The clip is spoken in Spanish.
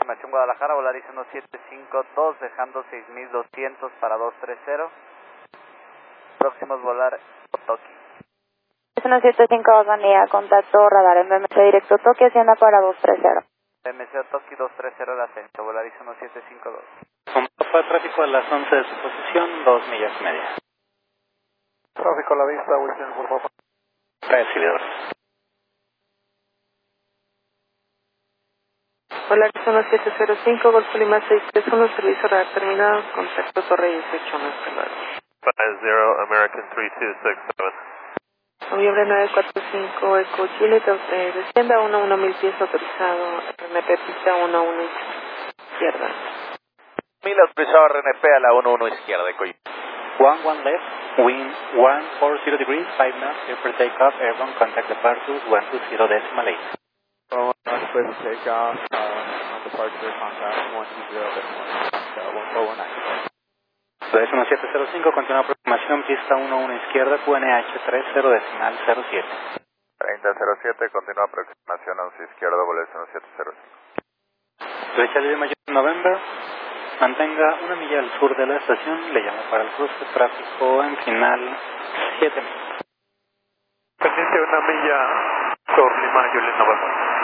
aproximación Guadalajara, Volaris 1752, dejando 6200 para 230. Próximos volar Toki. 175, buen día, contacto radar, MMC directo Toki, hacienda para 230. MMC Toki 230 el ascenso, Volaris 1752. Fue tráfico a las 11 de su posición, 2 millas y media. Tráfico a la vista, Wilson, por favor. Recibido. Hola, zona 705, Golfo Lima 631, servicio radar terminado, contacto Torre 18, hasta luego. 50 American 3267. Noviembre 945, Eco Chile, descienda 11.000 pies autorizado, RNP pista 11 izquierda. 1000 autorizado RNP a la 11 izquierda de Coyhaique. 11 left, wind 140 degrees, 5 knots, clear for takeoff, airborne contact departure 120 decimal 8. Oh, clear for takeoff, on departure contact 120, 149. 1705, continúa aproximación, pista 11 izquierda, QNH 30 decimal 07. 3007, continúa aproximación 11 izquierda, Volaris 1705. Derecha de mayor November, mantenga 1 milla al sur de la estación, le llamo para el cruce, tráfico en final 7 millas. Pendiente 1 milla, sur Lima, Juliet November.